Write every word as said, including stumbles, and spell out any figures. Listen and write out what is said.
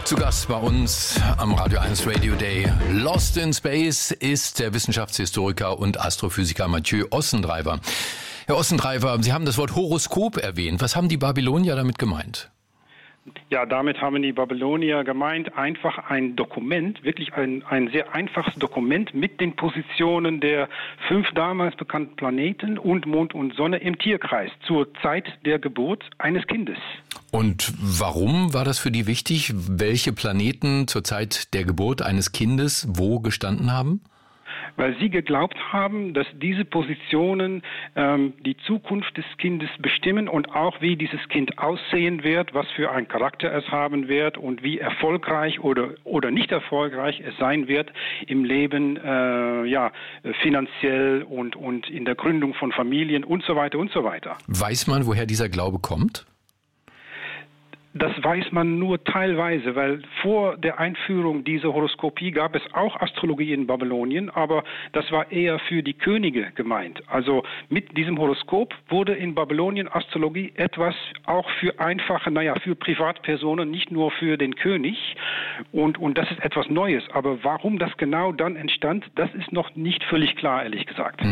Zu Gast bei uns am Radio eins Radio Day Lost in Space ist der Wissenschaftshistoriker und Astrophysiker Mathieu Ossendreiver. Herr Ossendreiver, Sie haben das Wort Horoskop erwähnt. Was haben die Babylonier damit gemeint? Ja, damit haben die Babylonier gemeint, einfach ein Dokument, wirklich ein, ein sehr einfaches Dokument mit den Positionen der fünf damals bekannten Planeten und Mond und Sonne im Tierkreis zur Zeit der Geburt eines Kindes. Und warum war das für die wichtig, welche Planeten zur Zeit der Geburt eines Kindes wo gestanden haben? Weil sie geglaubt haben, dass diese Positionen ähm, die Zukunft des Kindes bestimmen und auch wie dieses Kind aussehen wird, was für einen Charakter es haben wird und wie erfolgreich oder oder nicht erfolgreich es sein wird im Leben, äh, ja, finanziell und und in der Gründung von Familien und so weiter und so weiter. Weiß man, woher dieser Glaube kommt? Das weiß man nur teilweise, weil vor der Einführung dieser Horoskopie gab es auch Astrologie in Babylonien, aber das war eher für die Könige gemeint. Also mit diesem Horoskop wurde in Babylonien Astrologie etwas auch für einfache, naja, für Privatpersonen, nicht nur für den König. Und, und das ist etwas Neues. Aber warum das genau dann entstand, das ist noch nicht völlig klar, ehrlich gesagt.